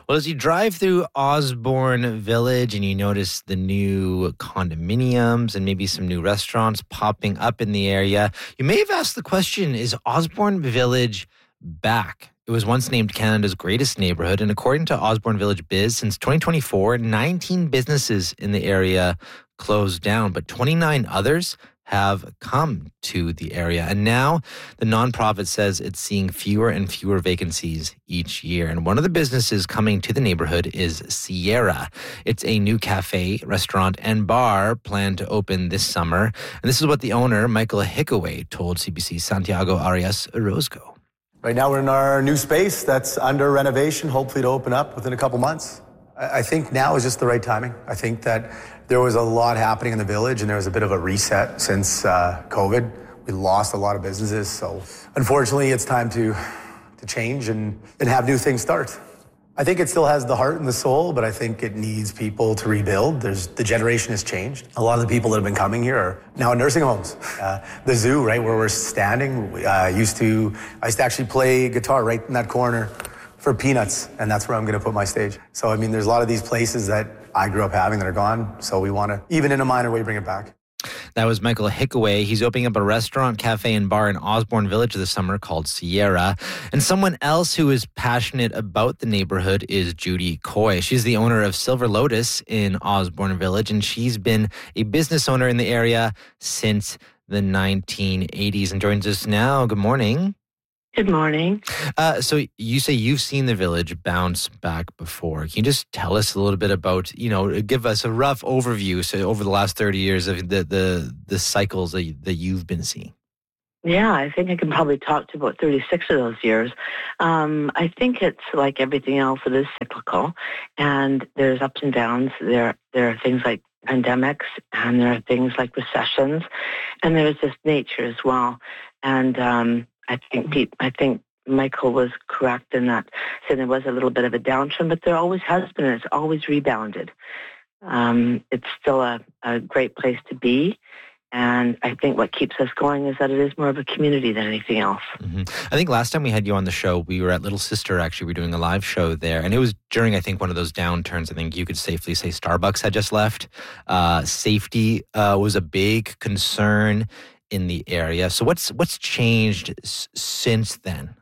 Well, as you drive through Osborne Village and you notice the new condominiums and maybe some new restaurants popping up in the area, you may have asked the question, is Osborne Village back? It was once named Canada's greatest neighborhood, and according to Osborne Village Biz, since 2024, 19 businesses in the area closed down, but 29 others have come to the area. And now the nonprofit says it's seeing fewer and fewer vacancies each year. And one of the businesses coming to the neighborhood is Sierra. It's a new cafe, restaurant, and bar planned to open this summer. And this is what the owner, Michael Hickaway, told CBC's Santiago Arias Orozco. Right now we're in our new space that's under renovation, hopefully to open up within a couple months. I think now is just the right timing. I think that there was a lot happening in the village and there was a bit of a reset since COVID. We lost a lot of businesses, so unfortunately it's time to change and have new things start. I think it still has the heart and the soul, but I think it needs people to rebuild. The generation has changed. A lot of the people that have been coming here are now in nursing homes. The zoo, right where we're standing, I used to actually play guitar right in that corner for Peanuts, and that's where I'm going to put my stage. So, I mean, there's a lot of these places that I grew up having that are gone, so we want to, even in a minor way, bring it back. That was Michael Hickaway. He's opening up a restaurant, cafe, and bar in Osborne Village this summer called Sierra. And someone else who is passionate about the neighborhood is Judy Coy. She's the owner of Silver Lotus in Osborne Village, and she's been a business owner in the area since the 1980s and joins us now. Good morning. Good morning. So you say you've seen the village bounce back before. Can you just tell us a little bit about, give us a rough overview over the last 30 years of the cycles that you've been seeing? Yeah, I think I can probably talk to about 36 of those years. I think it's like everything else, it is cyclical, and there's ups and downs. There are things like pandemics, and there are things like recessions, and there's just nature as well. And I think Michael was correct in that, saying there was a little bit of a downturn, but there always has been, and it's always rebounded. It's still a great place to be, and I think what keeps us going is that it is more of a community than anything else. Mm-hmm. I think last time we had you on the show, we were at Little Sister, actually. We were doing a live show there, and it was during, I think, one of those downturns. I think you could safely say Starbucks had just left. Safety was a big concern in the area. So what's changed since then?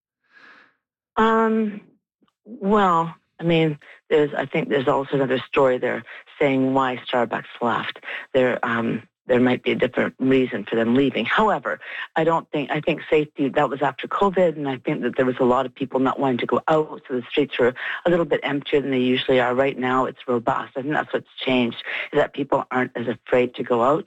Well, I mean, I think there's also another story there saying why Starbucks left. There might be a different reason for them leaving. However, I think safety, that was after COVID, and I think that there was a lot of people not wanting to go out, so the streets were a little bit emptier than they usually are. Right now, it's robust. I think that's what's changed, is that people aren't as afraid to go out.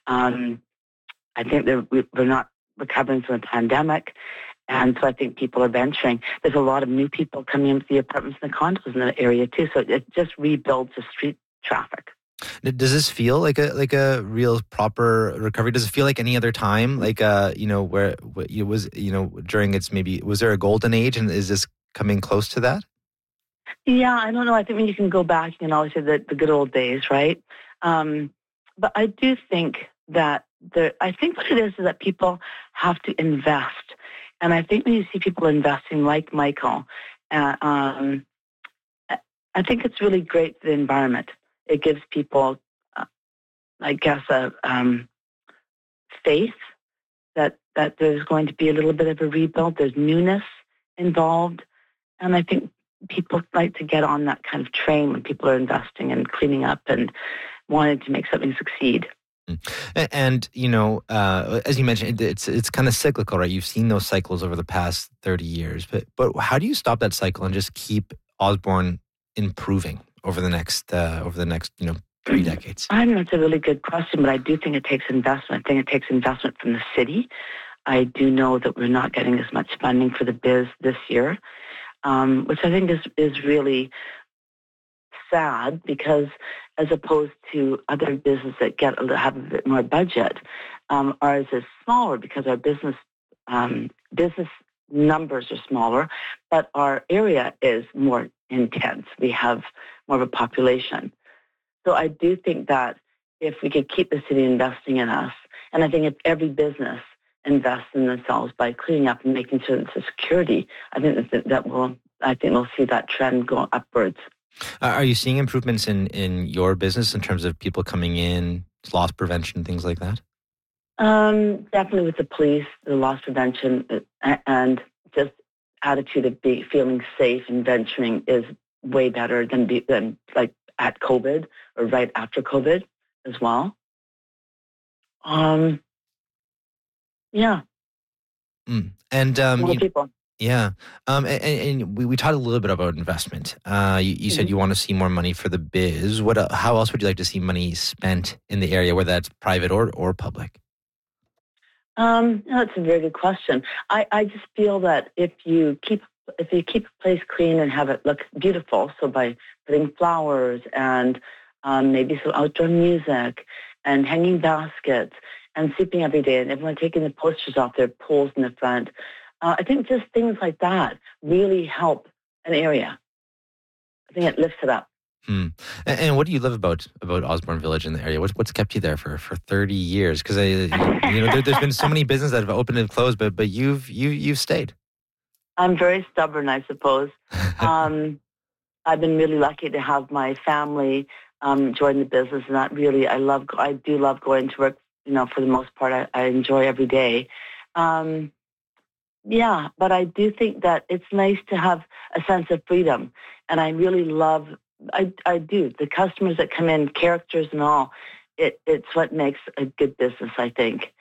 I think we're not recovering from the pandemic, and so I think people are venturing. There's a lot of new people coming into the apartments and the condos in the area too, so it just rebuilds the street traffic. Does this feel like a real proper recovery? Does it feel like any other time, where it was, during its maybe, was there a golden age, and is this coming close to that? Yeah, I don't know. I think when you can go back, you can always say the good old days, right? But I do think that I think what it is that people have to invest. And I think when you see people investing like Michael, I think it's really great for the environment. It gives people, I guess, a faith that there's going to be a little bit of a rebuild. There's newness involved. And I think people like to get on that kind of train when people are investing and cleaning up and wanting to make something succeed. And, as you mentioned, it's kind of cyclical, right? You've seen those cycles over the past 30 years. But how do you stop that cycle and just keep Osborne improving over the next 3 decades? I don't know. It's a really good question, but I do think it takes investment. I think it takes investment from the city. I do know that we're not getting as much funding for the biz this year, which I think is really sad, because as opposed to other businesses that have a bit more budget, ours is smaller because our business numbers are smaller, but our area is more intense. We have more of a population. So I do think that if we could keep the city investing in us, and I think if every business invests in themselves by cleaning up and making sure it's a security, I think that will I think we'll see that trend go upwards. Are you seeing improvements in your business in terms of people coming in, loss prevention, things like that? Definitely with the police, the loss prevention, and just attitude of feeling safe and venturing is way better than like at COVID or right after COVID as well. Yeah. And more people. Yeah. And we talked a little bit about investment. You said you want to see more money for the biz. How else would you like to see money spent in the area, whether that's private or public? That's a very good question. I just feel that if you keep a place clean and have it look beautiful, so by putting flowers and maybe some outdoor music and hanging baskets and sweeping every day and everyone taking the posters off their poles in the front, I think just things like that really help an area. I think it lifts it up. And what do you love about Osborne Village in the area? What's kept you there for 30 years? Because there's been so many businesses that have opened and closed, but you've stayed. I'm very stubborn, I suppose. I've been really lucky to have my family join the business, and that really I do love going to work. For the most part, I enjoy every day. Yeah, but I do think that it's nice to have a sense of freedom, and I really love. I do. The customers that come in, characters and all, it's what makes a good business, I think.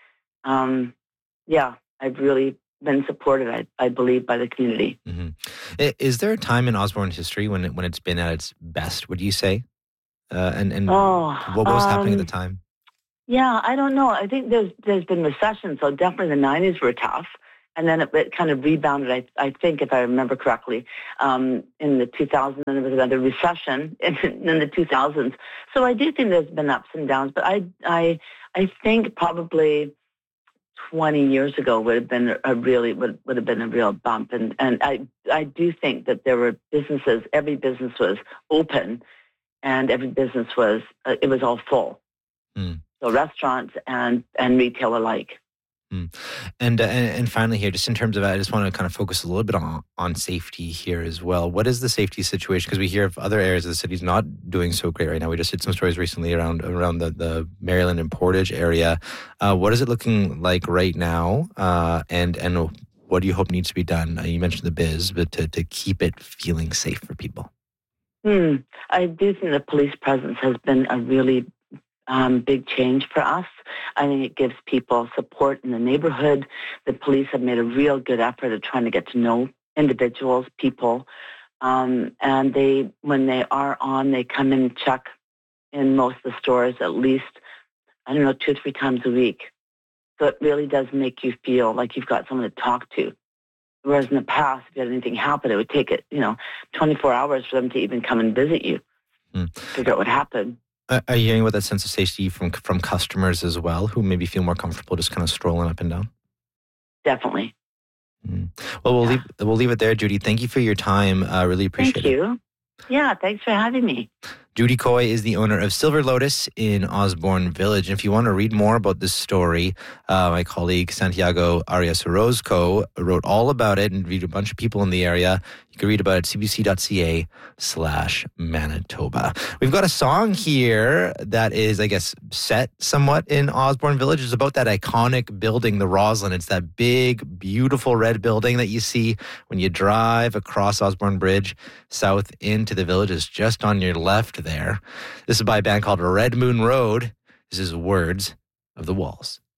Yeah, I've really been supported, I believe, by the community. Mm-hmm. Is there a time in Osborne's history when it's been at its best, would you say? And what was happening at the time? Yeah, I don't know. I think there's been recessions, so definitely the 90s were tough. And then it kind of rebounded, I think, if I remember correctly, in the 2000s. Then there was another recession in the 2000s. So I do think there's been ups and downs. But I think probably 20 years ago would have been a real bump. And I do think that there were businesses. Every business was open, and every business was it was all full. So restaurants and retail alike. And finally here, just in terms of, I just want to kind of focus a little bit on safety here as well. What is the safety situation? Because we hear of other areas of the city's not doing so great right now. We just did some stories recently around the Maryland and Portage area. What is it looking like right now? And what do you hope needs to be done? You mentioned the biz, but to keep it feeling safe for people. I do think the police presence has been a really big change for us. I think it gives people support in the neighborhood. The police have made a real good effort at trying to get to know individuals, people, and when they are on, they come in and check in most of the stores at least, 2 or 3 times a week. So it really does make you feel like you've got someone to talk to. Whereas in the past, if you had anything happen, it would take 24 hours for them to even come and visit you, figure out what happened. Are you hearing about that sense of safety from customers as well, who maybe feel more comfortable just kind of strolling up and down? Definitely. Well, we'll leave it there, Judy. Thank you for your time. I really appreciate it. Thank you. Yeah, thanks for having me. Judy Coy is the owner of Silver Lotus in Osborne Village. And if you want to read more about this story, my colleague Santiago Arias Orozco wrote all about it and read a bunch of people in the area. You can read about it at cbc.ca/Manitoba. We've got a song here that is, I guess, set somewhat in Osborne Village. It's about that iconic building, the Roslyn. It's that big, beautiful red building that you see when you drive across Osborne Bridge south into the village. It's just on your left there. This is by a band called Red Moon Road. This is Words of the Walls.